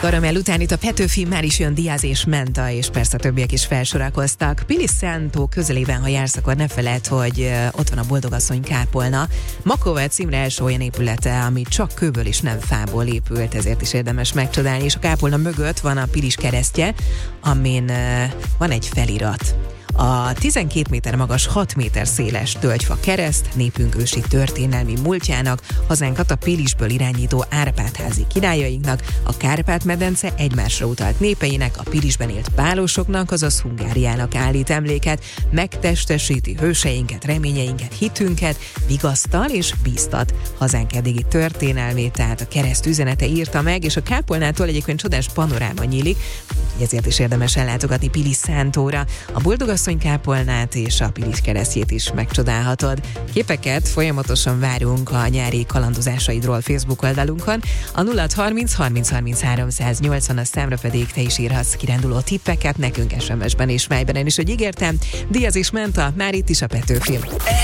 Karamell után itt a Petőfi, már is jön Diaz és Menta, és persze a többiek is felsorakoztak. Pilis Szántó közelében, ha jársz, akkor ne feledd, hogy ott van a Boldogasszony kápolna. Makovec Imre első olyan épülete, ami csak kőből és nem fából épült, ezért is érdemes megcsodálni, és a kápolna mögött van a Pilis keresztje, amin van egy felirat. A 12 méter magas, 6 méter széles tölgyfa kereszt népünk ősi történelmi múltjának, hazánkat a Pilisből irányító Árpád-házi királyainknak, a Kárpát-medence egymásra utalt népeinek, a Pilisben élt pálosoknak, azaz Hungáriának állít emléket, megtestesíti hőseinket, reményeinket, hitünket, vigasztal és bíztat hazánk eddigi történelmét, tehát a kereszt üzenete írta meg, és a kápolnától egyébként csodás panoráma nyílik, ezért is érdemes ellátogatni Pilis Szántóra. A Boldogasszony kápolnát és a Pilis keresztjét is megcsodálhatod. Képeket folyamatosan várunk a nyári kalandozásaidról Facebook oldalunkon. A 0630 30 30 380 számra pedig te is írhatsz kiránduló tippeket nekünk SMS-ben és Viberben is, hogy ígértem. Diaz és Menta, már itt is a Petőfi.